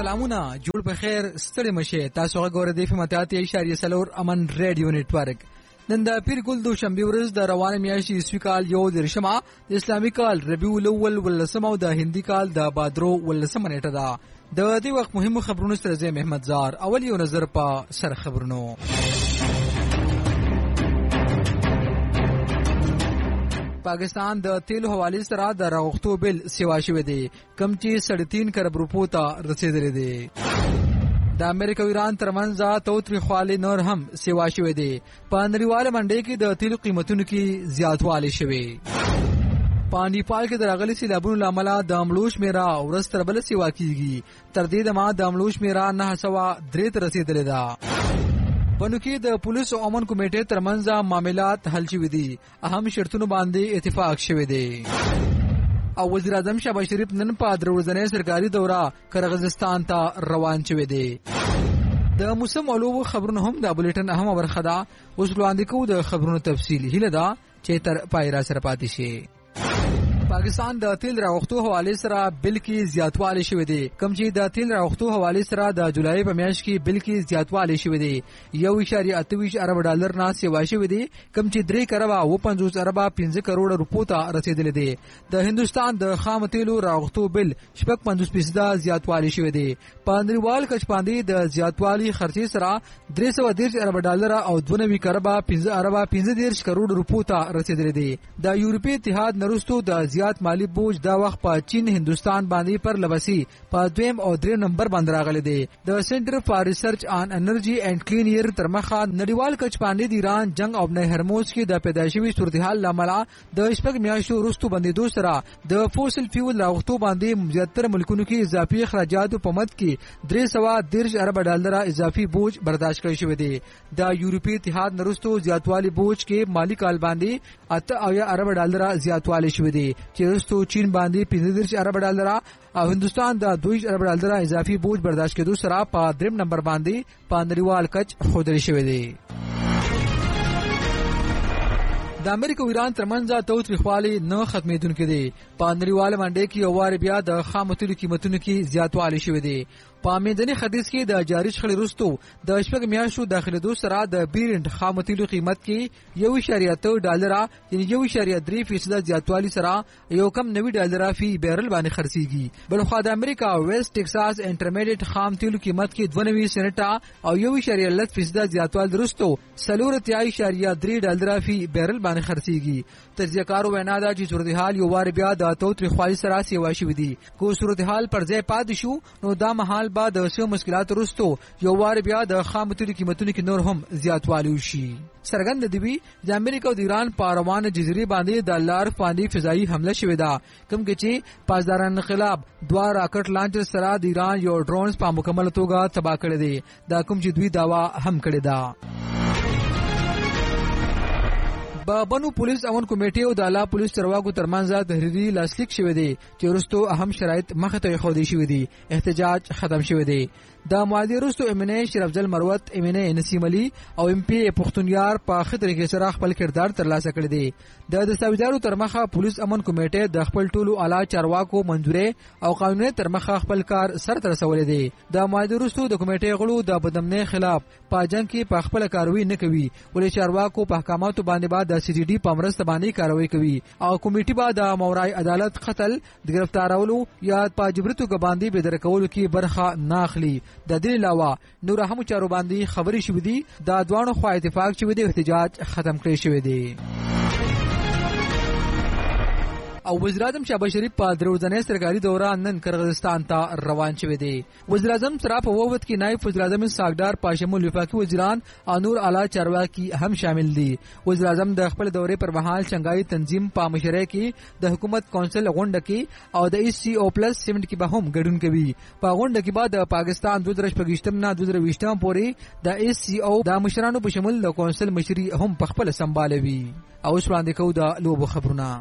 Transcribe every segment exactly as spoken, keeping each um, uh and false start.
سلامونه جوړ په خیر ستړي مشه تاسو غوړې د فماتات اشاریه سلور امن ریډیو نیټورک نن د پیر ګل دو شنبه ورځ د روانه میاشتې اسوي کال یو درشمه د اسلامي کال ربیع الاول ولسمه او د هندي کال د بادرو ولسمه نیټه ده د دې وخت مهمو خبرونو سره زه محمد زار اول یو نظر په سر خبرونو پاکستان د تیل حواله سره د راغښتو بل سیوا شوی دی کم چې ساڑھے تین کروڑ روپو ته رسیدلی دی د امریکا او ایران ترمنځ توتریخوالی نور هم سیوا شوی دی په نړیواله منډي کې د تیل قیمتونو کې زیاتوالی شوی په نیپال کې د راغلي سیلابونو لامل د ملوش میرا ورځ تر بل سیوا کیږي تر دې دمه د ملوش میرا نه سوا درې ته رسیدلی ده بنو کې د پولیس او امن کمیټې ترمنځ معاملات حل شوي دي اهم شرطونو باندې اتفاق شوی دی او وزیر اعظم شهباز شریف نن په درې ورځنۍ سرکاري دوره قرغیزستان ته روان شوی دی د موسم اولو خبرونه هم د بولیټن اهم برخه ده اوس وړاندې کوو د خبرونو تفصیل هله ده چې تر پای را سره پاتې شي پاکستان د تیل راغښتو حواله سره بل کې زیاتوالی شوی دی کم چې د تیل راغښتو حواله سره د جولای په میاشت کې بل کې زیاتوالی شوی دی یو اشاریه اته ویشت ارب ډالر نه سیوا شوی دی کم چې درې کروڑه و پنځوس ارب پنځه کروڑ روپو ته رسیدلی دی د هندستان د خام تیلو راغښتو بل شپږ پنځوس فیصد زیاتوالی شوی دی په نړیوال کچپاندې د زیاتوالی خرچې سره درې سوه دېرش ارب ډالر او دوه نوي کروڑ پنځه ارب پنځه دېرش کروڑ روپو ته رسیدلی دی د یورپی اتحاد نرستو د زیات مالی بوج دا وخت په چین هندستان باندې پر لبسي په دویم او دریم نمبر باندې راغلي دی د سنټر فار ریسرچ آن انرژي اینڈ کلین ایر تر مخه نړیوال کچپاندې د ایران جنگ او نه هرموز کې د پیدایشي صورتحال لامل د شپږ میاشتو وروسته باندې سره د فوسل فیول راغښتو باندې زیاتره ملکونو کې اضافي اخراجات په مد کې درې سوه دېرش ارب ډالر اضافي بوج برداشت کړی شوی دی د یورپی اتحاد نرستو زیاتوالی بوج کې مالی کال باندې اته اویا ارب ډالر زیاتوالی شوی دی چې رستو چین باندې پنځه دېرش ارب ډالر او هندستان د دوه ارب ډالر اضافي بوج برداشت کېدو سره په دریم نمبر باندې په نړیوال کچ ښودل شوی دی د امریکا او ایران ترمنځ توتریخوالی نه ختمېدونکی دی په نړیواله منډي کې یو وار بیا د خامو تیلو قیمتونو کې زیاتوالی شوی دی په میداني ختیځ کې د جاری شخړې وروسته د شپږ میاشتو داخلېدو سره د بیرنټ خامو تیلو قیمت کې یو اشاریه اته ډالر یعنی یو اشاریه درې فیصد زیاتوالی سره یو کم نوي ډالر فی بیرل باندې خرڅېږي بلخوا د امریکا ویسټ ټکساس انټرمیډیټ خام تیلو قیمت کې دوه نوي سنټه او یو اشاریه لس فیصد زیاتوالی وروسته څلور اتیا اشاریه درې ډالر فی بیرل باندې خرڅېږي تجزیه‌کارو وینا ده چې صورتحال یو وار بیا د توتریخوالي سره سیوا شوی دی کو صورتحال پر ځای پاتې شو نو دا مهال بعد د سیو مشکلات وروسته یو وار بیا د خام تیلو قیمتونو کې نور هم زیاتوالی وشي څرګنده دی چې امریکا او ایران په روان جزیرې باندې د لار باندې فضایي حمله شوې ده کوم چې پاسداران انقلاب دوه راکټ لانچر سره د ایران یو ډرونز په مکمل توګه تباه کړی دی دا کوم چې دوی داوا هم کړی ده په بنو پولیس امن کمیټې او د اعلی پولیس چارواکو ترمنځ تحریري لاسلیک شوی دی چې وروسته اهم شرایط مخه ته ایښودل شوي دي احتجاج ختم شوی دی د معاهدې وروسته ایم ان اے شرفجل مروت ایم ان اے نسیم علي او ایم پی پښتونیار په ښه طریقې سره خپل کردار ترلاسه کړی دی د دستاویزارو تر مخه پولیس امن کمیټې د خپل ټولو اعلی چارواکو منځوري او قانوني تر مخه خپل کار سر ته رسولی دی د معاهدې وروسته د کمیټې غړو د بدامنۍ خلاف په جنګ کې په خپل کاروي نه کوي ولې چارواکو په احکاماتو باندې بعد د سی ډي ډي په مرسته باندې کاروي کوي او کمیټې به د مورای عدالت قتل د گرفتارولو یا په جبرتو باندې به درکولو کې برخه نه اخلي د دې علاوه نور هم چارو باندې خبرې شوې دي د دوانو خوا اتفاق شوی دی احتجاج ختم کړی شوی دی او وزیر اعظم شهباز شریف په درې ورځنۍ سرکاري دوره نن قرغیزستان ته روان شوی دی وزیر اعظم سره په ووت کې نائب وزیر اعظم ساګدار پاشمول وفاقي وزیران او نور اعلی چارواکي هم شامل دي وزیر اعظم د خپل دورې پر مهال شنګای تنظیم په مشرۍ کې د حکومت کونسل غونډه کې او د ای سی او پلس سیمنټ کې به هم ګډون کوي په غونډه کې بعد پاکستان دوه زره شپږ نه دوه زره اووه پورې د ای سی او د مشرانو په شمول د کونسل مشري هم په خپل سمبالوي او اوس وړاندې کوو د لوبو خبرونه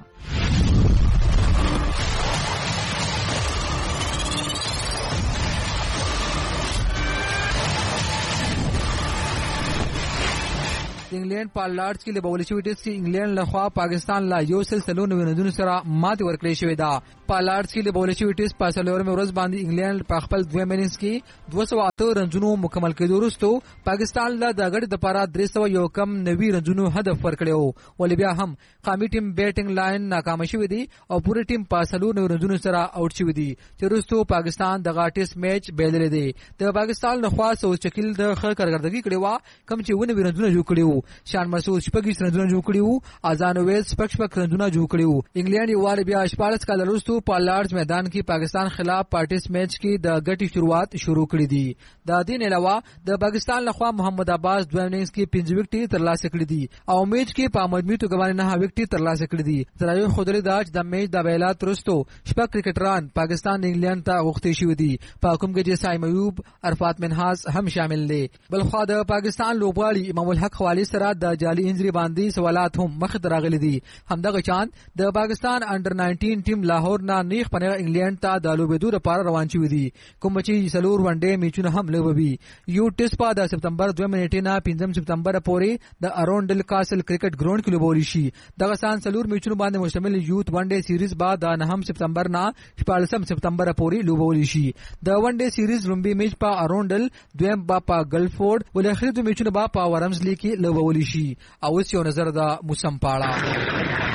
د انګلند په لارډز کې لوبول شوی ټیسټ کې انګلند لخوا پاکستان لا یو سل سلو نو رنونو سره ماتې ورکړې شوې ده. په لارډز کې لوبول شوی ټیسټ په څلورمه ورځ باندې انګلند په خپل دوه مینس کې دوه سوه اته رنونو مکمل کېدو وروسته پاکستان لا د غړي د لپاره درې سوه یو کم نوي رنونو هدف ورکړو، ولې بیا هم قامي ټیم بیټینګ لاین ناکام شوی دی او پوره ټیم په سلو نو رنونو سره اوټ شوی دی چې وروسته پاکستان د غاټیس میچ بدلې دی. د پاکستان لخوا سو شکل د ښه کارکردګي کړې و کم چې ونه ورندونه جوړ کړیو. شان مسعود شپږ رنونه جوړ کړیو، اذان ویز شپږ شپږ رنونه جوړ کړیو. انګلند یو وار بیا شپاړس کال وروسته په لارډز میدان کې پاکستان خلاف پارټیس میچ کې د ګټي شروعات شروع کړې دي. د دې علاوه د پاکستان لخوا محمد عباس دوه اننګز کې پنځه وکټي ترلاسه کړې دي او میچ کې په مجموعي توګه باندې نه وکټي ترلاسه کړې دي. ترایو خدای داج د میچ د بیلات وروسته شپږ کرکټران پاکستان انګلند ته وختي شوی دي، په کوم کې چې سایم ایوب، عرفات منهاز هم شامل دي. بل خو د پاکستان لوبغاړي امام الحق خوالی سره د جعلي انجری باندې سوالات هم مخ ته راغلي دي. همدغه چاند د پاکستان انډر ناینټین ټیم لاهور نه نیغ پنه انګلند ته د لوبېدو لپاره روان شوی دي، کوم چې سلور ون ډے میچونه هم لوبوي. یو ټیسټ په د سپتمبر دوه نیټې نه پنځم سپتمبر پورې د اروندل کاسل کرکټ ګراوند کې لوبول شي. دغه سان سلور میچونه باندې مشتمل یوت ون ډے سیریز بعد د نهم سپتمبر نه شپږم سپتمبر پورې لوبول شي. د ون ډے سیریز لومبي میچ په اروندل، دویم با په ګلفورد، ولې اخري دوه میچونه با په ورمزلی کې لوبول شي. او اوس یو نظر د موسم پاړه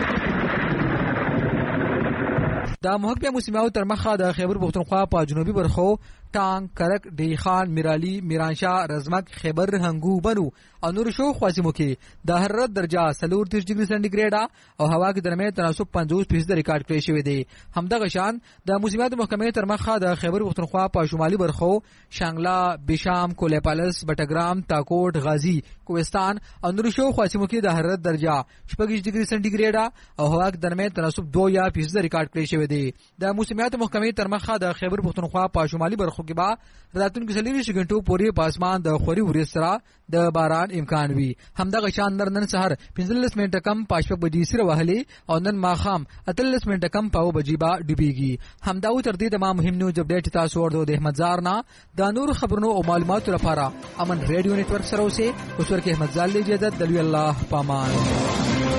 د محکمه موسمیاو تر مخه د خیبر پختونخوا په جنوبي برخو ټانګ، کرک، ډیخان، میرالی، میرانشاه، رزمک، خیبر، هنګو، بنو او نور شو خوازمو کې د حرارت درجه څلور دېرش ډیګري سنټیګریډ او هوا کې درمه تناسب پنځوس فیصد ریکارډ کړی شوی دی. همدغه شان د موسمیات محکمې تر مخه د خیبر پختونخوا په شمالي برخو شانګلا، بشام، کولیپالس، بټګرام، تاکوټ، غازی، کوهستان او نور شو خوازمو کې د حرارت درجه شپږ ډیګري سنټیګریډ او هوا کې درمه تناسب دو یا فیصد ریکارډ کړی شوی دی. د موسمیات محکمې تر مخه د خیبر پختونخوا په شمالي برخو کې با راتلونکي څلوېښت غنټو پورې په اسمان د خوري ورېځ سره د باران امکان وي. همدغه شان نن سهار پنځلس منټه کم په شپږ بجې سره وهلي او نن ماښام اتلس منټه کم په اوه بجې به ډوبېږي. همدا و تر دې د ما مهم نیوز اپډیټ تاسو ورته د احمد زار نه د نور خبرونو او معلوماتو لپاره امن ریډیو نتورک سره اوسئ. اوس ورکه احمد زال له اجازه د الله پامان.